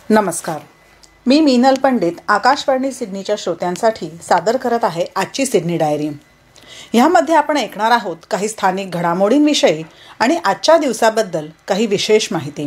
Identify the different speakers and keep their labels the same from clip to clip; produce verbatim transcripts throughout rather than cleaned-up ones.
Speaker 1: नमस्कार. मी मीनल पंडित आकाशवाणी सिडनीच्या श्रोत्यांसाठी सादर करत आहे आजची सिडनी डायरी. ह्यामध्ये आपण ऐकणार आहोत काही स्थानिक घडामोडींविषयी आणि आजच्या दिवसाबद्दल काही विशेष माहिती.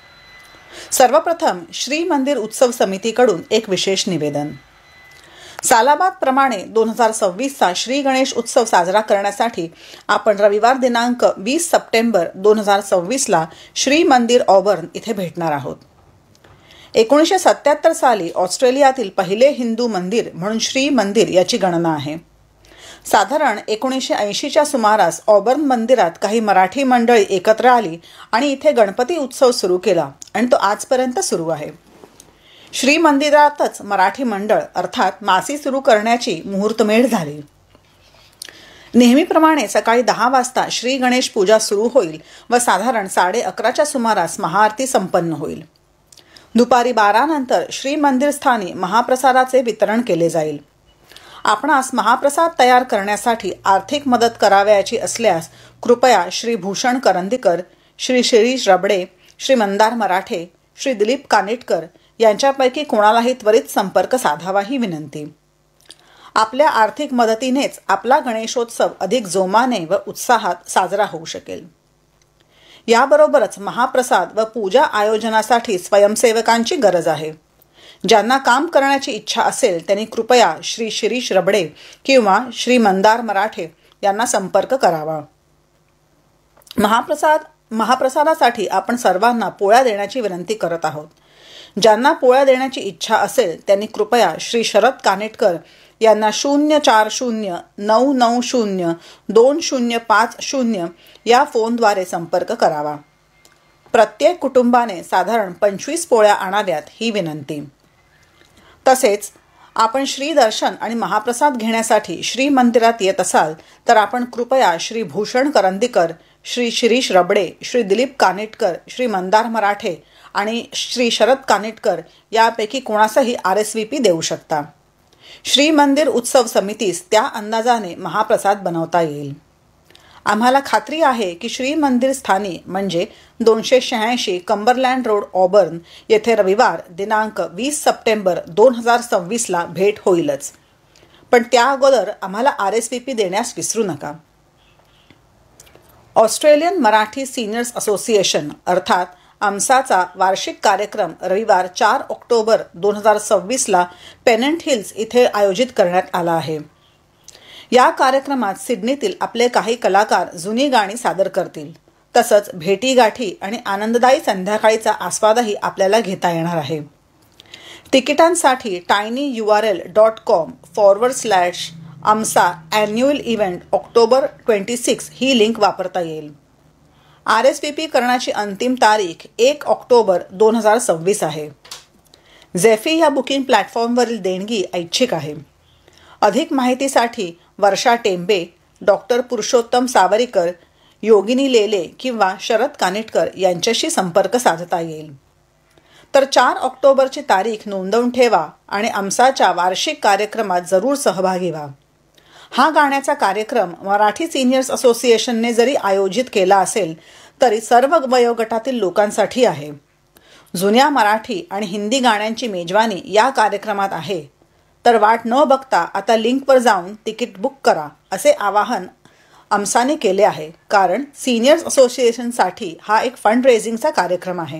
Speaker 1: सर्वप्रथम श्री मंदिर उत्सव समितीकडून एक विशेष निवेदन. सालाबाद प्रमाणे दोन हजार सव्वीसचा श्री गणेश उत्सव साजरा करण्यासाठी आपण रविवार दिनांक वीस सप्टेंबर दोन हजार सव्वीसला श्री मंदिर ऑबर्न इथे भेटणार आहोत. एकोणीसशे सत्याहत्तर साली ऑस्ट्रेलियातील पहिले हिंदू मंदिर म्हणून श्री मंदिर याची गणना आहे. साधारण एकोणीसशे ऐंशीच्या सुमारास ऑबर्न मंदिरात काही मराठी मंडळी एकत्र आली आणि इथे गणपती उत्सव सुरू केला आणि तो आजपर्यंत सुरू आहे. श्री मंदिरातच मराठी मंडळ अर्थात मासी सुरू करण्याची मुहूर्तमेढ झाली. नेहमीप्रमाणे सकाळी दहा वाजता श्री गणेश पूजा सुरू होईल व साधारण साडे अकराच्या सुमारास महाआरती संपन्न होईल. दुपारी बारा नंतर श्री मंदिर स्थानी महाप्रसादाचे वितरण केले जाईल. आपणास महाप्रसाद तयार करण्यासाठी आर्थिक मदत करावयाची असल्यास कृपया श्री भूषण करंदीकर, श्री शिरीष रबडे, श्री मंदार मराठे, श्री दिलीप कानिटकर यांच्यापैकी कोणालाही त्वरित संपर्क साधावा ही विनंती. आपल्या आर्थिक मदतीनेच आपला गणेशोत्सव अधिक जोमाने व उत्साहात साजरा होऊ शकेल. याबरोबरच महाप्रसाद व पूजा आयोजनासाठी स्वयंसेवकांची गरज आहे. ज्यांना काम करण्याची इच्छा असेल त्यांनी कृपया श्री शिरीष रबडे किंवा श्री मंदार मराठे यांना संपर्क करावा. महाप्रसाद महाप्रसादासाठी आपण सर्वांना पोळ्या देण्याची विनंती करत आहोत. ज्यांना पोळ्या देण्याची इच्छा असेल त्यांनी कृपया श्री शरद कानिटकर यांना शून्य चार शून्य नऊ नऊ शून्य दोन शून्य पाच शून्य या फोनद्वारे संपर्क करावा. प्रत्येक कुटुंबाने साधारण पंचवीस पोळ्या आणाव्यात ही विनंती. तसेच आपण श्री दर्शन आणि महाप्रसाद घेण्यासाठी श्री मंदिरात येत असाल तर आपण कृपया श्री भूषण करंदीकर, श्री शिरीष रबडे, श्री दिलीप कानिटकर, श्री मंदार मराठे आणि श्री शरद कानिटकर यापैकी कोणासही आर एस व्ही पी देऊ शकता. श्री मंदिर उत्सव समितीस त्या अंदाजाने महाप्रसाद बनवता येईल. आम्हाला खात्री आहे की श्री मंदिर स्थानी म्हणजे दोनशे शहाऐंशी कंबरलँड रोड ऑबर्न येथे रविवार दिनांक वीस सप्टेंबर दोन हजार सव्वीसला भेट होईलच. पण त्या अगोदर आम्हाला आर एस व्ही पी देण्यास विसरू नका. ऑस्ट्रेलियन मराठी सिनियर्स असोसिएशन अर्थात आमसाचा वार्षिक कार्यक्रम रविवार चार ऑक्टोबर दोन हजार सव्वीसला पेनंट हिल्स इथे आयोजित करण्यात आला आहे. या कार्यक्रमात सिडनीतील आपले काही कलाकार जुनी गाणी सादर करतील. तसंच भेटीगाठी आणि आनंददायी संध्याकाळीचा आस्वादही आपल्याला घेता येणार आहे. तिकिटांसाठी tiny you R L dot com forward slash आमसा annual event October twenty six he link वापरता येईल. आर एस व्ही पी करण्याची अंतिम तारीख एक ऑक्टोबर दोन हजार सव्वीस आहे. झेफी या बुकिंग प्लॅटफॉर्मवरील देणगी ऐच्छिक आहे. अधिक माहितीसाठी वर्षा टेंबे, डॉक्टर पुरुषोत्तम सावरीकर, योगिनी लेले किंवा शरद कानिटकर यांच्याशी संपर्क साधता येईल. तर चार ऑक्टोबरची तारीख नोंदवून ठेवा आणि आमसाच्या वार्षिक कार्यक्रमात जरूर सहभागी व्हा. हा गाण्याचा कार्यक्रम मराठी सिनियर्स असोसिएशनने जरी आयोजित केला असेल तरी सर्व वयोगटातील लोकांसाठी आहे. जुन्या मराठी आणि हिंदी गाण्यांची मेजवानी या कार्यक्रमात आहे. तर वाट न बघता आता लिंकवर जाऊन तिकीट बुक करा असे आवाहन आमसाने केले आहे. कारण सिनियर्स असोसिएशनसाठी हा एक फंड रेझिंगचा कार्यक्रम आहे.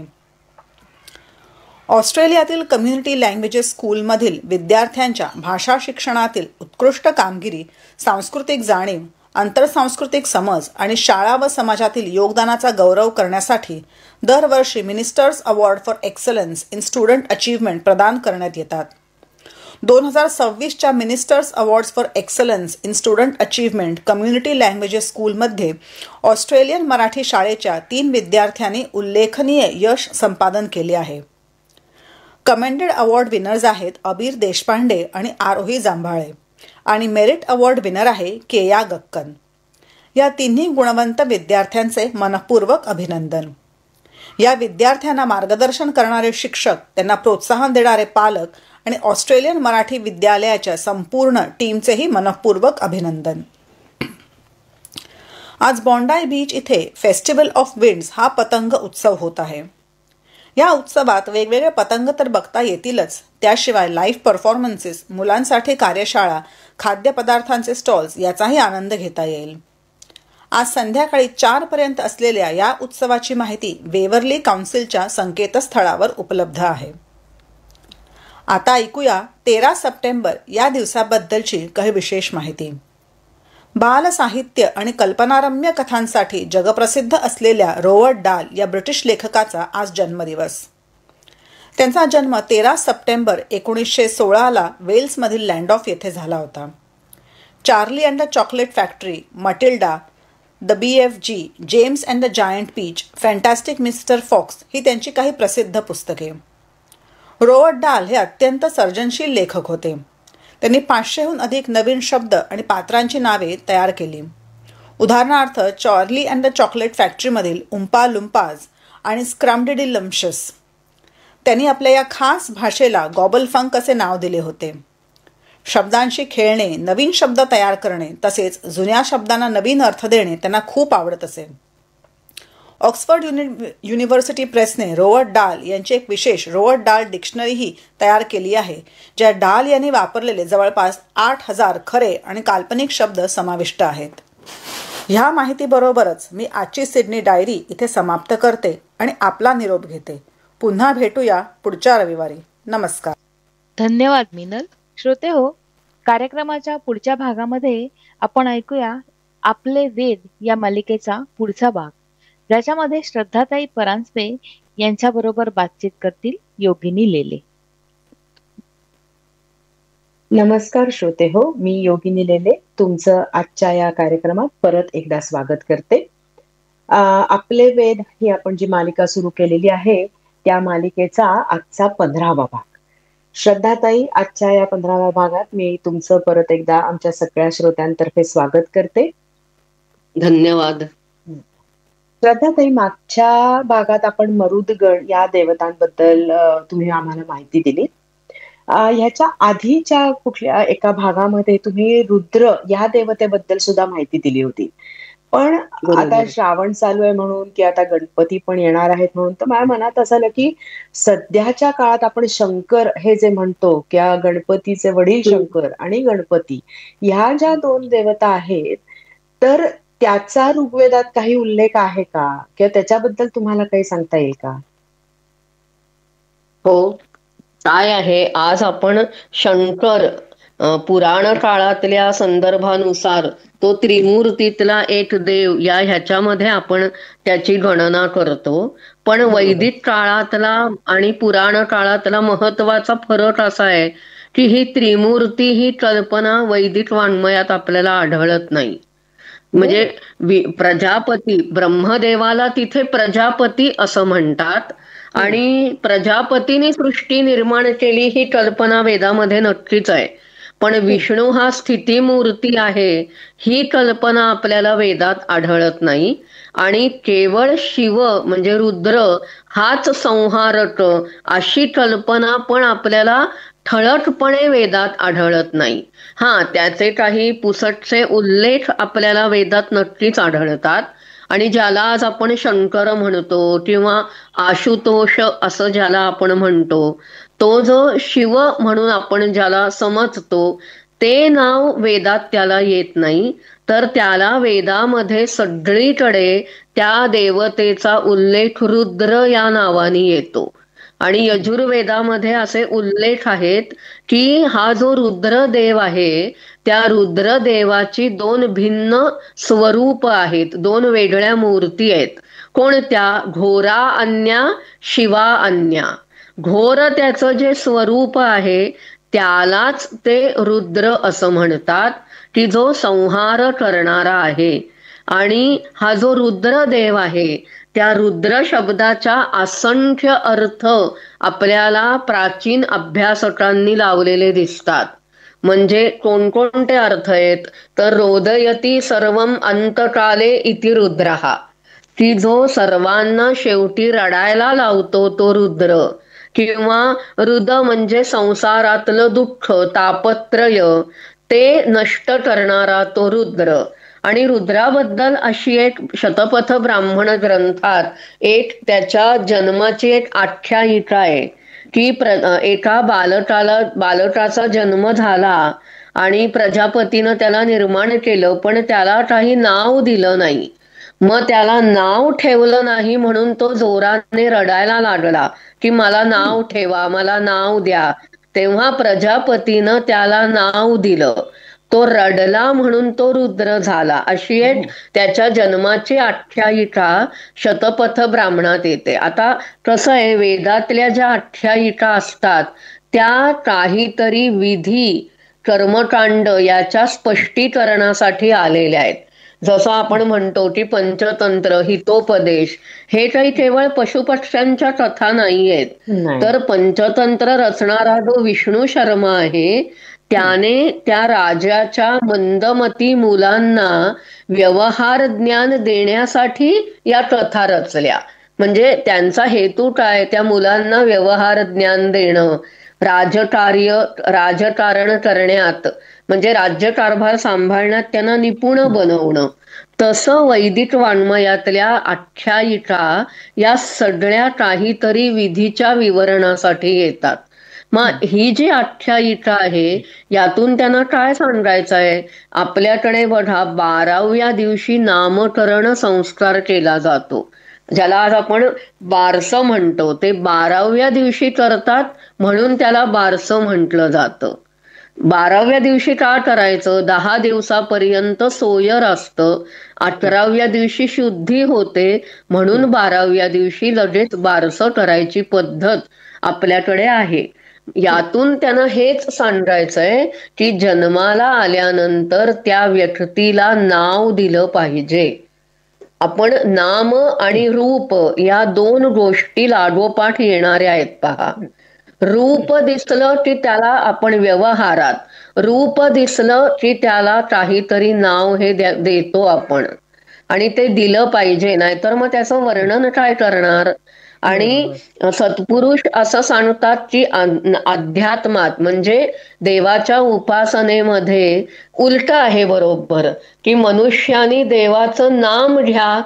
Speaker 1: ऑस्ट्रेलियातील कम्युनिटी लँग्वेजेस स्कूलमधील विद्यार्थ्यांच्या भाषा शिक्षणातील उत्कृष्ट कामगिरी, सांस्कृतिक जाणीव, आंतरसांस्कृतिक समज आणि शाळा व समाजातील योगदानाचा गौरव करण्यासाठी दरवर्षी ministers award for excellence in student achievement प्रदान करण्यात येतात. दोन हजार सव्वीसच्या ministers awards for excellence in student achievement community languages स्कूलमध्ये ऑस्ट्रेलियन मराठी शाळेच्या तीन विद्यार्थ्यांनी उल्लेखनीय यश संपादन केले आहे. कमेंडेड अवॉर्ड विनर्स आहेत अबीर देशपांडे आणि आरोही जांभाळे आणि मेरिट अवॉर्ड विनर आहे केया गक्कन. या तिन्ही गुणवंत विद्यार्थ्यांचे मनपूर्वक अभिनंदन. या विद्यार्थ्यांना मार्गदर्शन करणारे शिक्षक, त्यांना प्रोत्साहन देणारे पालक आणि ऑस्ट्रेलियन मराठी विद्यालयाच्या संपूर्ण टीमचेही मनपूर्वक अभिनंदन. आज बॉन्डाई बीच इथे फेस्टिवल ऑफ विंड्स हा पतंग उत्सव होत आहे. या उत्सवात वेगवेगळे पतंग तर बघता येतीलच, त्याशिवाय लाईव्ह परफॉर्मन्सेस, मुलांसाठी कार्यशाळा, खाद्यपदार्थांचे स्टॉल्स याचाही आनंद घेता येईल. आज संध्याकाळी चार पर्यंत असलेल्या या उत्सवाची माहिती वेवर्ली काउन्सिलच्या संकेतस्थळावर उपलब्ध आहे. आता ऐकूया तेरा सप्टेंबर या दिवसाबद्दलची काही विशेष माहिती. बाल साहित्य आणि कल्पनारम्य कथांसाठी जगप्रसिद्ध असलेल्या रोवर्ड डाल या ब्रिटिश लेखकाचा आज जन्मदिवस. त्यांचा जन्म तेरा सप्टेंबर एकोणीसशे सोळाला वेल्समधील लँडॉफ येथे झाला होता. Charlie and the chocolate factory, Matilda, the B F G, gems and the giant peach, fantastic mister fox ही त्यांची काही प्रसिद्ध पुस्तके. रोवर्ड डाल हे अत्यंत सर्जनशील लेखक होते. त्यांनी पाचशेहून अधिक नवीन शब्द आणि पात्रांची नावे तयार केली. उदाहरणार्थ चार्ली अँड द चॉकलेट फॅक्टरीमधील उम्पा लुम्पाज आणि स्क्रॅम्डिडिलम्पशस. त्यांनी आपल्या या खास भाषेला गॉबल फंक असे नाव दिले होते. शब्दांशी खेळणे, नवीन शब्द तयार करणे तसेच जुन्या शब्दांना नवीन अर्थ देणे त्यांना खूप आवडत असे. ऑक्सफर्ड युनि युनिव्हर्सिटी प्रेसने रोवर्ड डाल यांची एक विशेष रोवर्ड डाल डिक्शनरीही तयार केली आहे, ज्या डाल यांनी वापरलेले जवळपास आठ हजार खरे आणि काल्पनिक शब्द समाविष्ट आहेत. ह्या माहितीबरोबरच मी आजची सिडनी डायरी इथे समाप्त करते आणि आपला निरोप घेते. पुन्हा भेटूया पुढच्या रविवारी. नमस्कार.
Speaker 2: धन्यवाद मिनल. श्रोते हो, कार्यक्रमाच्या पुढच्या भागामध्ये आपण ऐकूया आपले वेद या मालिकेचा पुढचा भाग, ज्याच्यामध्ये श्रद्धाताई परांजपे यांच्याबरोबर बातचीत करतील योगिनी लेले.
Speaker 3: नमस्कार श्रोते हो, मी योगिनी लेले तुमचं आजच्या या कार्यक्रमात परत एकदा स्वागत करते. आपले वेद ही आपण जी मालिका सुरू केलेली आहे त्या मालिकेचा आजचा पंधरावा भाग. श्रद्धाताई, आजच्या या पंधराव्या भागात मी तुमचं परत एकदा आमच्या सगळ्या श्रोत्यांतर्फे स्वागत करते.
Speaker 4: धन्यवाद.
Speaker 3: श्रद्धाताई, मागच्या भागात आपण मरुदगण या देवतांबद्दल तुम्ही आम्हाला माहिती दिली. ह्याच्या आधीच्या कुठल्या एका भागामध्ये तुम्ही रुद्र या देवतेबद्दल सुद्धा माहिती दिली होती. पण आता श्रावण चालू आहे म्हणून, की आता गणपती पण येणार आहेत म्हणून, तर माझ्या मनात असं आलं की सध्याच्या काळात आपण शंकर हे जे म्हणतो, किंवा गणपतीचे वडील शंकर आणि गणपती ह्या ज्या दोन देवता आहेत, तर त्याचा ऋग्वेदात काही उल्लेख आहे का, किंवा त्याच्याबद्दल तुम्हाला काही सांगता येईल का?
Speaker 4: हो, काय आहे, आज आपण शंकर पुराण काळातल्या संदर्भानुसार तो त्रिमूर्तीतला एक देव या ह्याच्यामध्ये आपण त्याची गणना करतो. पण वैदिक काळातला आणि पुराण काळातला महत्वाचा फरक असा आहे की ही त्रिमूर्ती ही कल्पना वैदिक वाङ्मयात आपल्याला आढळत नाही. म्हणजे प्रजापती, ब्रह्मदेवाला तिथे प्रजापती असं म्हणतात आणि प्रजापतीने सृष्टी निर्माण केली ही कल्पना वेदामध्ये नक्कीच आहे. पण विष्णू हा स्थितीमूर्ती आहे ही कल्पना आपल्याला वेदात आढळत नाही. आणि केवळ शिव म्हणजे रुद्र हाच संहारक अशी कल्पना पण आपल्याला ठळकपणे वेदात आढळत नाही. हा, त्याचे काही पुसटचे उल्लेख आपल्याला वेदात नक्कीच आढळतात. आणि ज्याला आज आपण शंकर म्हणतो किंवा आशुतोष असं ज्याला आपण म्हणतो, तो जो शिव म्हणून आपण ज्याला समजतो ते नाव वेदात त्याला येत नाही. तर त्याला वेदामध्ये सगळीकडे त्या देवतेचा उल्लेख रुद्र या नावाने येतो. आणि यजुर्वेदामध्ये असे उल्लेख आहेत की हा जो रुद्रदेव आहे त्या रुद्रदेवाची दोन भिन्न स्वरूप आहेत, दोन वेगळ्या मूर्ती आहेत. कोणत्या? घोरा अन्या, शिवा अन्या. घोर त्याचं जे स्वरूप आहे त्यालाच ते रुद्र असं म्हणतात, की जो संहार करणारा आहे. आणि हा जो रुद्रदेव आहे त्या रुद्र शब्दाच्या असंख्य अर्थ आपल्याला प्राचीन अभ्यासकांनी लावलेले दिसतात. म्हणजे कोणकोणते अर्थ आहेत तर रोदयती सर्वम अंतकाले इति रुद्रहा, की जो सर्वांना शेवटी रडायला लावतो तो रुद्र. किंवा रुद म्हणजे संसारातलं दुःख, तापत्रय ते नष्ट करणारा तो रुद्र. आणि रुद्राबद्दल अशी एक शतपथ ब्राह्मण ग्रंथात एक त्याच्या जन्माची एक आख्यायिका आहे की प्र एका बालकाला बालकाचा जन्म झाला आणि प्रजापतीनं त्याला निर्माण केलं, पण त्याला काही नाव दिलं नाही. मग त्याला नाव ठेवलं नाही म्हणून तो जोराने रडायला लागला की मला नाव ठेवा, मला नाव द्या. तेव्हा प्रजापतीनं त्याला नाव दिलं. तो रडला म्हणून तो रुद्र झाला. अशी एक त्याच्या जन्माची आख्यायिका शतपथ ब्राह्मणात येते. आता कसं आहे, वेदातल्या ज्या आख्यायिका असतात त्या काहीतरी विधी कर्मकांड याच्या स्पष्टीकरणासाठी आलेल्या आहेत. जसं आपण म्हणतो की पंचतंत्र, हितोपदेश हे काही केवळ पशुपक्ष्यांच्या कथा नाही आहेत, तर पंचतंत्र रचणारा जो विष्णू शर्मा आहे त्याने त्या राजाच्या मंदमती मुलांना व्यवहार ज्ञान देण्यासाठी या कथा रचल्या. म्हणजे त्यांचा हेतू काय, त्या मुलांना व्यवहार ज्ञान देणं, राजकार्य राजकारण करण्यात म्हणजे राज्यकारभार सांभाळण्यात त्यांना निपुण बनवणं. तसं वैदिक वाङ्मयातल्या आख्यायिका या सगळ्या काहीतरी विधीच्या विवरणासाठी येतात. मग ही जी आख्यायिका आहे यातून त्यांना काय सांगायचं आहे, आपल्याकडे बघा बाराव्या दिवशी नामकरण संस्कार केला जातो, ज्याला आज आपण बारसं म्हणतो. ते बाराव्या दिवशी करतात म्हणून त्याला बारसं म्हटलं जातं. बाराव्या दिवशी का करायचं, दहा दिवसापर्यंत सोयर असतं, अकराव्या दिवशी शुद्धी होते म्हणून बाराव्या दिवशी लगेच बारसं करायची पद्धत आपल्याकडे आहे. यातून त्यांना हेच सांगायचंय की जन्माला आल्यानंतर त्या व्यक्तीला नाव दिलं पाहिजे. आपण नाम आणि रूप या दोन गोष्टी लागोपाठ येणाऱ्या आहेत पहा. रूप दिसलं की त्याला आपण व्यवहारात, रूप दिसलं की त्याला काहीतरी नाव हे देतो आपण, आणि ते दिलं पाहिजे, नाहीतर मग त्याचं वर्णन काय करणार. आणि सत्पुरुष असं सांगतात की अध्यात्मात म्हणजे देवाच्या उपासनेमध्ये उलट आहे बरोबर, की मनुष्याने देवाचं नाम घ्या,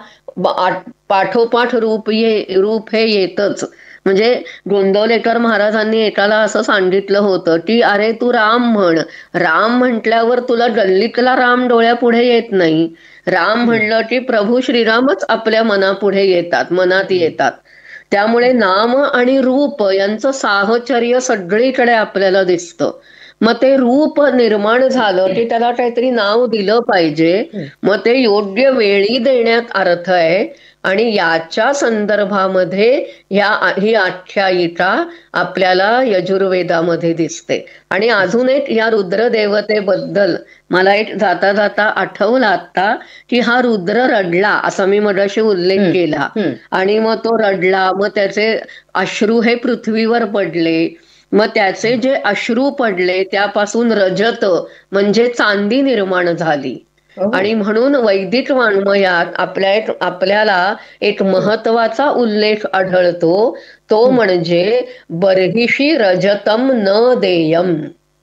Speaker 4: पाठोपाठ रूप ये रूप हे येतच. म्हणजे गोंदवलेकर महाराजांनी एकाला असं सांगितलं होतं की अरे तू राम म्हण, राम म्हटल्यावर तुला गल्लीतला राम डोळ्यापुढे येत नाही, राम म्हणलं की प्रभू श्रीरामच आपल्या मनापुढे येतात, मनात येतात. त्यामुळे नाम आणि रूप यांचं साहचर्य सगळीकडे आपल्याला दिसतं. मग ते रूप निर्माण झालं की त्याला काहीतरी नाव दिलं पाहिजे, मग ते योग्य वेळी देण्यात अर्थ आहे. आणि याच्या संदर्भामध्ये ह्या ही आख्यायिका आपल्याला यजुर्वेदामध्ये दिसते. आणि अजून एक या रुद्र देवतेबद्दल मला एक जाता जाता आठवलं आता, की हा रुद्र रडला असा मी मगाशी उल्लेख केला, आणि मग तो रडला, मग त्याचे अश्रू हे पृथ्वीवर पडले, मग त्याचे जे अश्रू पडले त्यापासून रजत म्हणजे चांदी निर्माण झाली. आणि म्हणून वैदिक वाङ्मयात आपल्या एक आपल्याला एक महत्वाचा उल्लेख आढळतो, तो म्हणजे बर्हिषी रजतम न देयम.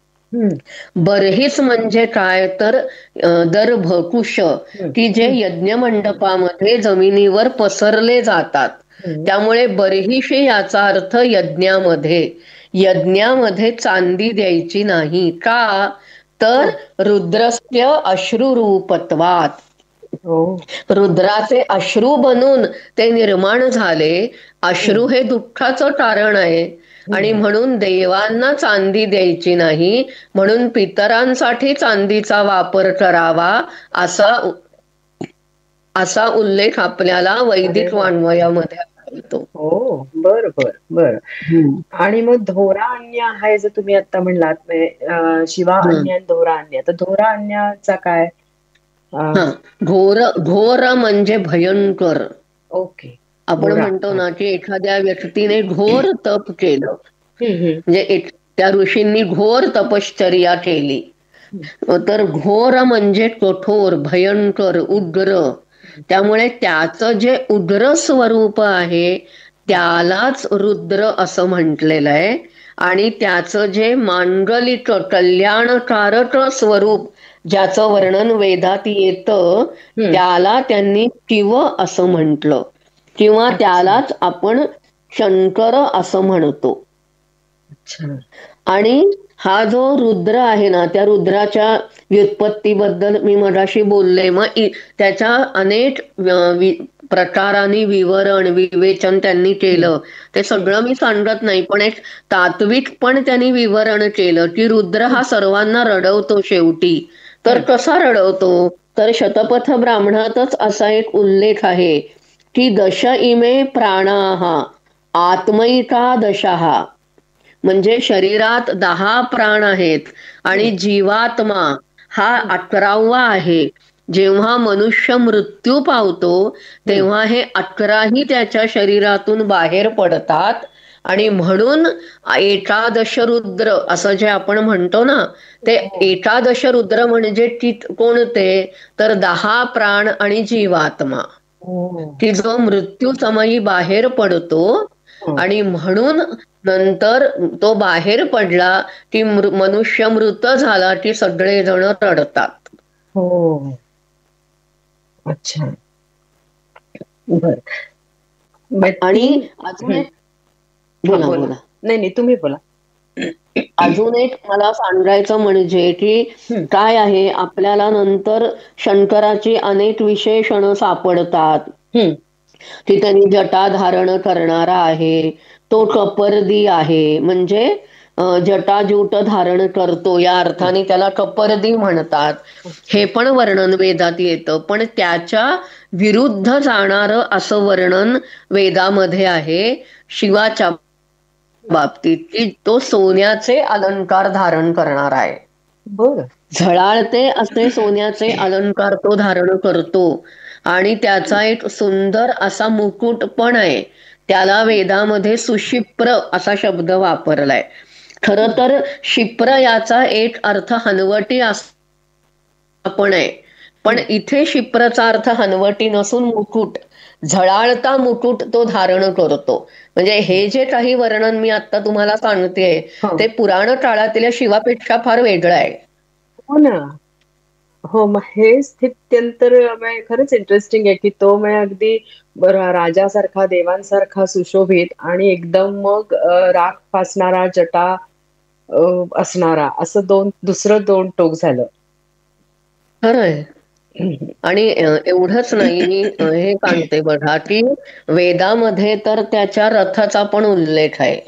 Speaker 4: बर्हिस म्हणजे काय तर दर्भ, कुश, की जे यज्ञ मंडपामध्ये जमिनीवर पसरले जातात. त्यामुळे बर्हिषी याचा अर्थ यज्ञामध्ये यज्ञामध्ये चांदी द्यायची नाही. का तर रुद्रस्य अश्रुरूपत्वात, रुद्राचे अश्रू बनून ते निर्माण झाले. अश्रू हे दुःखाचं कारण आहे आणि म्हणून देवांना चांदी द्यायची नाही, म्हणून पितरांसाठी चांदीचा वापर करावा असा असा उल्लेख आपल्याला वैदिक वाङ्मयामध्ये आढळतो.
Speaker 3: हो, बर बर बर. आणि मग धोरा अन्य आहे जर तुम्ही आता म्हणलात, शिवा अन्य धोरा अन्य, तर धोरा अन्याचा काय?
Speaker 4: घोर घोर म्हणजे भयंकर.
Speaker 3: ओके.
Speaker 4: आपण म्हणतो ना की एखाद्या व्यक्तीने घोर तप केलं, म्हणजे त्या ऋषींनी घोर तपश्चर्या केली, तर घोर म्हणजे कठोर, भयंकर, उग्र. त्यामुळे त्याचं जे उग्र स्वरूप आहे त्यालाच रुद्र असं म्हटलेलं आहे. आणि त्याचं जे मांडलिक कल्याणकारक स्वरूप ज्याचं वर्णन वेदात येतं त्याला त्यांनी शिव असं म्हटलं, किंवा त्यालाच आपण शंकर असं म्हणतो. आणि हा जो रुद्र आहे ना, त्या रुद्राच्या व्युत्पत्तीबद्दल मी मगाशी बोलले. मग त्याच्या अनेक प्रकारांनी विवरण विवेचन त्यांनी केलं. ते सगळं मी सांगत नाही, पण एक तात्विक पण त्यांनी विवरण केलं की रुद्र हा सर्वांना रडवतो शेवटी. तर कसा रडवतो, तर शतपथ ब्राह्मणातच असा एक उल्लेख आहे की दश इमे प्राणाः आत्मैका दशहा, म्हणजे शरीरात दहा प्राण आहेत आणि जीवात्मा हा अकरावा आहे. जेव्हा मनुष्य मृत्यू पावतो तेव्हा हे अकराही त्याच्या शरीरातून बाहेर पडतात. आणि म्हणून एकादश रुद्र असं जे आपण म्हणतो ना, ते एकादश रुद्र म्हणजे की कोणते, तर दहा प्राण आणि जीवात्मा की जो मृत्यू समयी बाहेर पडतो. आणि म्हणून नंतर तो बाहेर पडला की मनुष्य मृत झाला की सगळे जण रडतात.
Speaker 3: हो, अच्छा, बर.
Speaker 4: आणि अजून बोला बोला
Speaker 3: नाही नाही तुम्ही बोला.
Speaker 4: अजून एक मला सांगायचं म्हणजे की काय आहे, आपल्याला नंतर शंकराची अनेक विशेषणं सापडतात की त्यांनी जटा धारण करणारा आहे, तो कपर्दी आहे, म्हणजे जटाजूट धारण करतो या अर्थाने त्याला कपर्दी म्हणतात. हे पण वर्णन वेदात येतं. पण त्याच्या विरुद्ध जाणारं असं वर्णन वेदामध्ये आहे शिवाच्या बाबतीत की तो सोन्याचे अलंकार धारण करणार आहे.
Speaker 3: बर.
Speaker 4: झळाळते असे सोन्याचे अलंकार तो धारण करतो. आणि त्याचा एक सुंदर असा मुकुट पण आहे. त्याला वेदामध्ये सुशिप्र असा शब्द वापरलाय. खर तर शिप्र याचा एक अर्थ हनवटी असा पण आहे, पण इथे शिप्रचा अर्थ हनवटी नसून मुकुट, झळाळता मुकुट तो धारण करतो. म्हणजे हे जे काही वर्णन मी आता तुम्हाला सांगते ते पुराण काळातल्या शिवापेक्षा फार वेगळं आहे.
Speaker 3: हो ना. हो, मग हे स्थित्यंतर खरंच इंटरेस्टिंग आहे की तो मग अगदी राजासारखा देवांसारखा सुशोभित आणि एकदम मग राख फासणारा जटा असणारा असं दोन दुसरं दोन टोक झालं.
Speaker 4: खरंय. आणि एवढंच नाही, मी हे सांगते बघा की वेदामध्ये तर त्याच्या रथाचा पण उल्लेख आहे.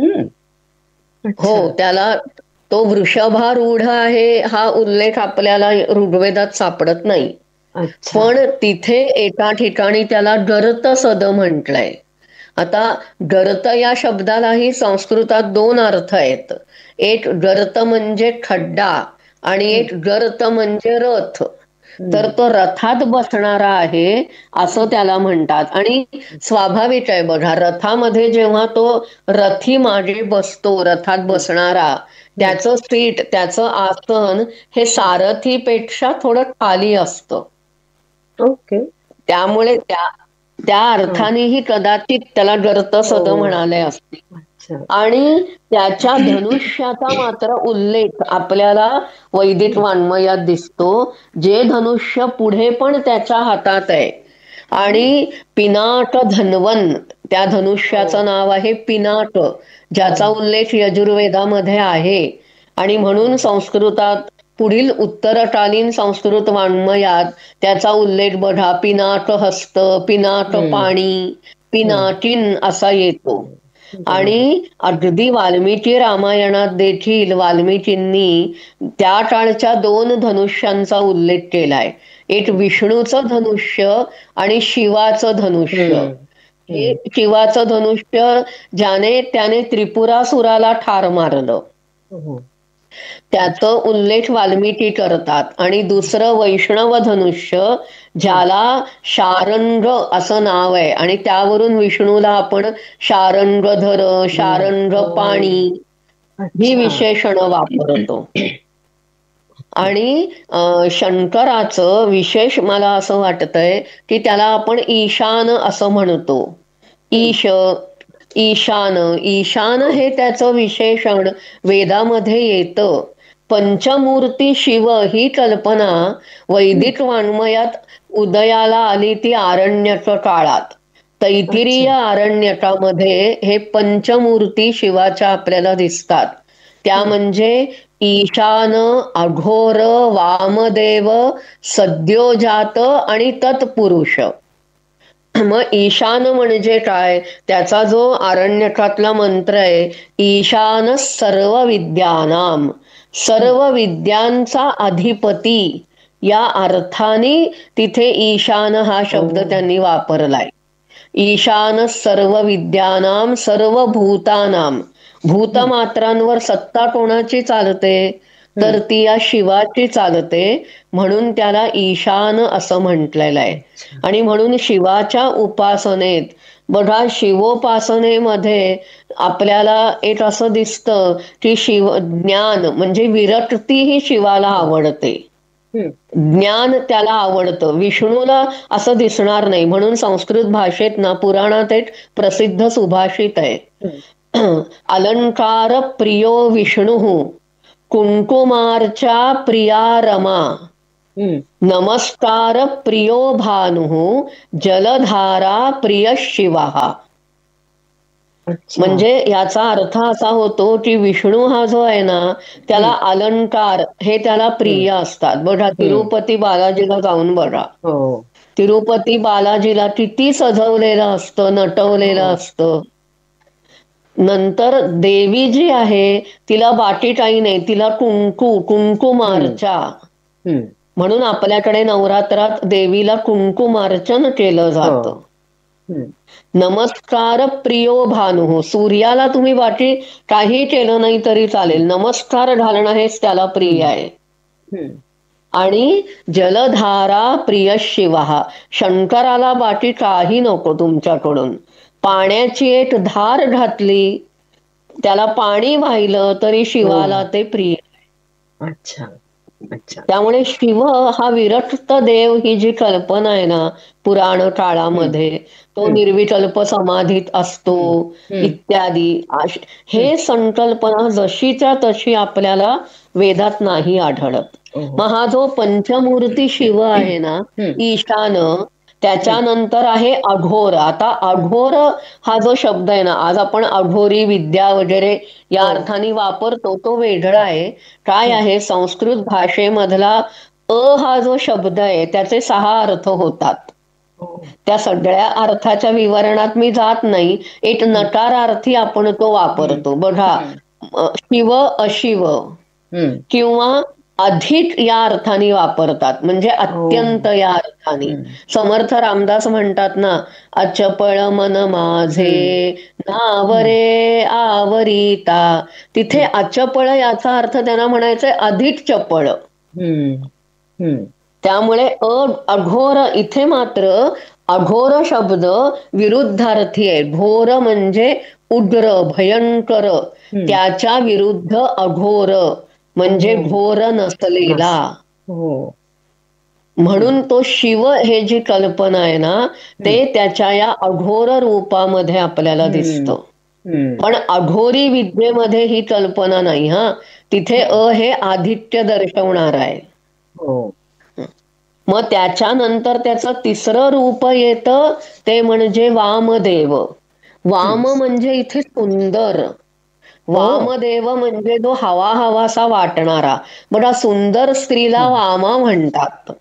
Speaker 4: हो, त्याला तो वृषभारूढ आहे हा उल्लेख आपल्याला ऋग्वेदात सापडत नाही. पण तिथे एका ठिकाणी त्याला गर्त सद म्हटलंय. आता गर्त या शब्दालाही संस्कृतात दोन अर्थ आहेत. एक गर्त म्हणजे खड्डा आणि एक गर्त म्हणजे रथ. तर तो रथात बसणारा आहे असं त्याला म्हणतात. आणि स्वाभाविक आहे बघा, रथामध्ये जेव्हा तो रथी मागे बसतो, रथात बसणारा, त्याचं सीट त्याचं आसन हे सारथीपेक्षा थोडं खाली असतं.
Speaker 3: ओके.
Speaker 4: त्यामुळे त्या त्या अर्थानेही कदाचित त्याला गर्त सद म्हणाले असते. आणि त्याच्या धनुष्याचा मात्र उल्लेख आपल्याला वैदिक वाङ्मयात दिसतो. जे धनुष्य पुढे पण त्याच्या हातात आहे. आणि पिनाक धन्वन त्या धनुष्याचं नाव आहे पिनाक, ज्याचा उल्लेख यजुर्वेदामध्ये आहे. आणि म्हणून संस्कृतात पुढील उत्तरकालीन संस्कृत वाङ्मयात त्याचा उल्लेख बघा, पिनाक हस्त, पिनाक पाणी, पिनाकिन असा येतो. आणि अगदी वाल्मिकी रामायणात देखील वाल्मिकींनी त्या काळच्या दोन धनुष्यांचा उल्लेख केलाय. एक विष्णूचं धनुष्य आणि शिवाचं धनुष्य. हे शिवाचं धनुष्य ज्याने त्याने त्रिपुरासुराला ठार मारलं त्याचा उल्लेख वाल्मिकी करतात. आणि दुसरं वैष्णव धनुष्य ज्याला शारंग असं नाव आहे आणि त्यावरून विष्णूला आपण शारंगधर, शारंग पाणी ही विशेषणं वापरतो. आणि शंकराचं विशेष मला असं वाटतंय की त्याला आपण ईशान असं म्हणतो. ईश ईशान. ईशान हे त्याचं विशेषण वेदामध्ये येतं. पंचमूर्ती शिव ही कल्पना वैदिक वाङ्मयात उदयाला आली ती आरण्यक काळात. तैतिरीय आरण्यकामध्ये हे पंचमूर्ती शिवाच्या आपल्याला दिसतात. त्या म्हणजे ईशान, अघोर, वामदेव, सद्योजात आणि तत्पुरुष. मग ईशान म्हणजे काय? त्याचा जो आरण्यकातला मंत्र आहे, ईशान सर्व विद्यानाम, सर्व विद्यांचा अधिपती, या अर्थाने तिथे ईशान हा शब्द त्यांनी वापरलाय. ईशान सर्व विद्यानाम सर्व भूतानाम. भूतमात्रांवर सत्ता कोणाची चालते? तर ती या शिवाची चालते, म्हणून त्याला ईशान असं म्हटलेलं आहे. आणि म्हणून शिवाच्या उपासनेत बघा, शिवोपासनेमध्ये आपल्याला एक असं दिसतं की शिव ज्ञान म्हणजे विरक्ती ही शिवाला आवडते. ज्ञान त्याला आवडतं. विष्णूला असं दिसणार नाही. म्हणून संस्कृत भाषेत ना पुराणात एक प्रसिद्ध सुभाषित आहे, अलंकार प्रियो विष्णु कुंकुमार्चा प्रिया रमा, नमस्कार प्रियो भानु जलधारा प्रिय शिवा. म्हणजे याचा अर्थ असा होतो की विष्णू हा जो आहे ना, त्याला अलंकार हे त्याला प्रिय असतात. बघा, तिरुपती बालाजीला जाऊन बघा, तिरुपती बालाजीला किती सजवलेलं असतं, नटवलेलं असतं. नंतर देवी जी आहे तिला बाकी काही नाही, तिला कुंकू कुंकुमार्चा. म्हणून आपल्याकडे नवरात्रात देवीला कुंकुमार्चन केलं जातं. नमस्कार प्रियो भानु, सूर्याला तुम्ही बाकी काही केलं नाही तरी चालेल, नमस्कार घालणं हेच त्याला प्रिय आहे. आणि जलधारा प्रिय शिवा, शंकराला बाकी काही नको तुमच्याकडून. पाण्याची एक धार घातली, त्याला पाणी वाहिलं तरी शिवाला ते प्रिय.
Speaker 3: अच्छा अच्छा.
Speaker 4: त्यामुळे शिव हा विरक्त देव ही जी कल्पना आहे ना पुराण काळामध्ये, तो निर्विकल्प समाधीत असतो इत्यादी, हे संकल्पना जशीच्या तशी आपल्याला वेदात नाही आढळत. मग हा जो पंचमूर्ती शिव आहे ना ईशान, त्याच्यानंतर आहे अघोर. आता अघोर हा जो शब्द आहे ना, आज आपण अघोरी विद्या वगैरे या अर्थाने वापरतो, तो वेगळा आहे. काय आहे, संस्कृत भाषेमधला अ हा जो शब्द आहे त्याचे सहा अर्थ होतात. त्या सगळ्या अर्थाच्या विवरणात मी जात नाही. एक नकारार्थी आपण तो वापरतो. बघा, शिव अशिव किंवा अधिक या अर्थाने वापरतात, म्हणजे अत्यंत या अर्थाने. समर्थ रामदास म्हणतात ना, अचपळ मन माझे नावरे आवरिता. तिथे अचपळ याचा अर्थ त्यांना म्हणायचंय अधिक चपळ. त्यामुळे अ अघोर, इथे मात्र अघोर शब्द विरुद्धार्थी आहे. घोर म्हणजे उग्र भयंकर, त्याच्या विरुद्ध अघोर म्हणजे घोर नसलेला. म्हणून तो शिव हे जी कल्पना आहे ना, ते त्याच्या या अघोर रूपामध्ये आपल्याला दिसतं. पण अघोरी विद्येमध्ये ही कल्पना नाही. हा, तिथे अ हे आधिक्य दर्शवणार आहे. मग त्याच्यानंतर त्याचं तिसरं रूप येतं, ते म्हणजे वामदेव. वाम म्हणजे इथे सुंदर. वामदेव म्हणजे जो हवा हवासा वाटणारा. बघा, सुंदर स्त्रीला वामा म्हणतात.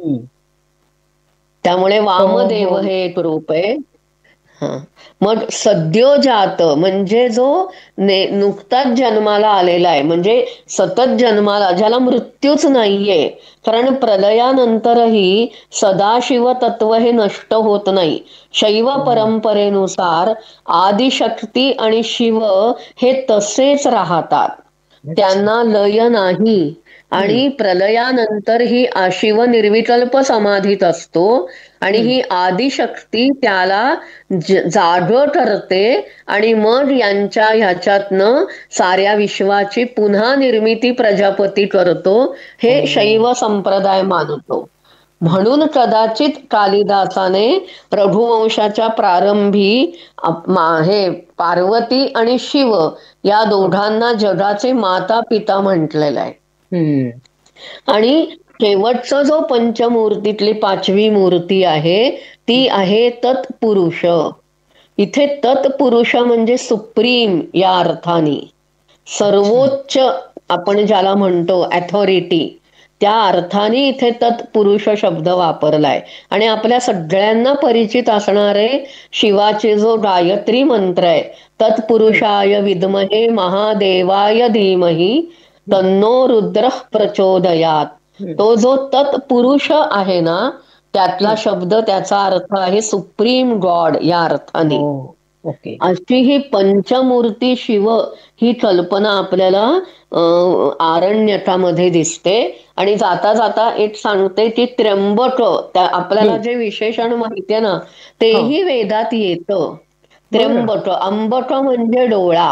Speaker 4: त्यामुळे वामदेव हे एक रूप आहे. हा, मग सद्योजात म्हणजे जो नुकताच जन्माला आलेला आहे, म्हणजे सतत जन्माला, ज्याला मृत्यूच नाहीये. कारण प्रलयानंतरही सदाशिव तत्व हे नष्ट होत नाही. शैव परंपरेनुसार आदिशक्ती आणि शिव हे तसेच राहतात, त्यांना लय नाही. आणि प्रलयानंतर ही शिव निर्विकल्प समाधीत असतो आणि ही आदिशक्ती त्याला जाग करते आणि मग यांच्या ह्याच्यातनं साऱ्या विश्वाची पुन्हा निर्मिती प्रजापती करतो. हे शैव संप्रदाय मानतो. म्हणून कदाचित कालिदासाने रघुवंशाच्या प्रारंभी आप- मा- हे पार्वती आणि शिव या दोघांना जगाचे माता पिता म्हटलेलं आहे.
Speaker 3: हम्म.
Speaker 4: आणि शेवटचा जो पंचमूर्तीतली पाचवी मूर्ती आहे ती आहे तत्पुरुष. इथे तत्पुरुष म्हणजे सुप्रीम या अर्थाने, सर्वोच्च आपण ज्याला म्हणतो अथॉरिटी, त्या अर्थाने इथे तत्पुरुष शब्द वापरलाय. आणि आपल्या सगळ्यांना परिचित असणारे शिवाचे जो गायत्री मंत्र आहे, तत्पुरुषाय विद्महे महादेवाय धीमहि तन्नो रुद्र प्रचोदयात, तो जो तत्पुरुष आहे ना त्यातला शब्द, त्याचा अर्थ आहे सुप्रीम गॉड या अर्थाने.
Speaker 3: ओके.
Speaker 4: अशी ही पंचमूर्ती शिव ही कल्पना आपल्याला अं, आरण्यकामध्ये दिसते. आणि जाता जाता एक सांगते की त्र्यंबक, त्या आपल्याला जे विशेषण माहितीये ना तेही वेदात येतं. त्र्यंबक, अंबक म्हणजे डोळा,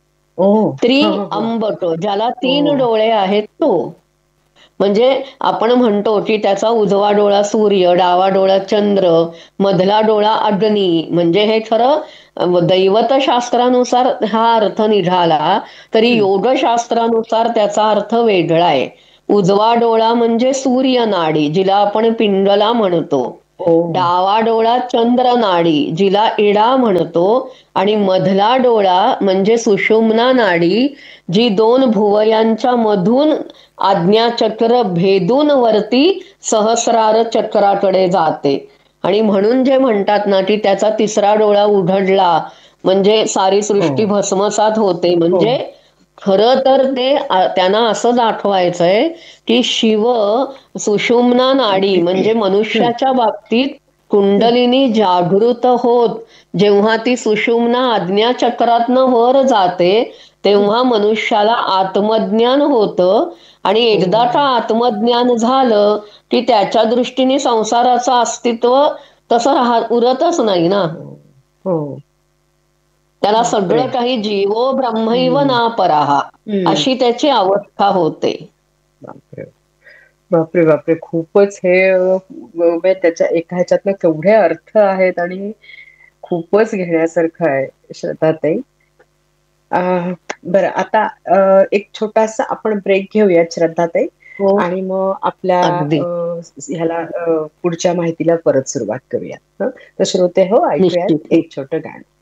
Speaker 3: ओ.
Speaker 4: त्रि
Speaker 3: हा, हा, हा.
Speaker 4: अंबक, ज्याला तीन
Speaker 3: हो.
Speaker 4: डोळे आहेत तो. म्हणजे आपण म्हणतो की त्याचा उजवा डोळा सूर्य, डावा डोळा चंद्र, मधला डोळा अग्नी. म्हणजे हे खरं अं, दैवतशास्त्रानुसार हा अर्थ निघाला तरी योगशास्त्रानुसार त्याचा अर्थ वेगळा आहे. उजवा डोळा म्हणजे सूर्य नाडी, जिला आपण पिंगला म्हणतो.
Speaker 3: ओ.
Speaker 4: डावा डोळा चंद्र नाडी, जिला इडा म्हणतो. आणि मधला डोळा म्हणजे सुषुम्ना नाडी, जी दोन भुवयांच्या मधून आज्ञाचक्र भेदून वरती सहस्रार चक्राकडे जाते. आणि म्हणून जे म्हणतात ना की त्याचा तिसरा डोळा उघडला म्हणजे सारी सृष्टी भस्मसात होते. म्हणजे खरं तर ते आ- त्यांना असं दाखवायचंय की शिव सुषुम्ना नाडी म्हणजे मनुष्याच्या बाबतीत कुंडलिनी जागृत होत जेव्हा ती सुषुम्ना आज्ञाचक्रातनं वर जाते तेव्हा मनुष्याला आत्मज्ञान होतं. आणि एकदा का आत्मज्ञान झालं की त्याच्या दृष्टीने संसाराचं अस्तित्व तसं राहा उरतच नाही ना.
Speaker 3: हो.
Speaker 4: त्याला सगळं काही जीवो ब्रह्मैव ना पराहा अशी त्याची अवस्था होते.
Speaker 3: बापरे बापरे बापरे, खूपच हे अ, म्हणजे त्याच्या एका ह्याच्यातनं केवढे अर्थ आहेत आणि खूपच घेण्यासारखं आहे श्रद्धाताई. अं, बरं, आता अं, एक छोटासा आपण ब्रेक घेऊयात श्रद्धाताई,
Speaker 4: हो,
Speaker 3: आणि मग आपल्या
Speaker 4: अगदी
Speaker 3: अं, ह्याला अं, पुढच्या माहितीला परत सुरुवात करूयात. हं? तर श्रोते हो, ऐकूयात
Speaker 4: निश्चित.
Speaker 3: एक छोटं गाणं.